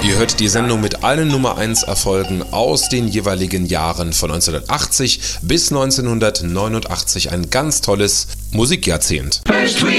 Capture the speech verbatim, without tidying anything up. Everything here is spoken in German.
Ihr hört die Sendung mit allen Nummer eins Erfolgen aus den jeweiligen Jahren von neunzehnhundertachtzig bis neunzehnhundertneunundachtzig. Ein ganz tolles Musikjahrzehnt.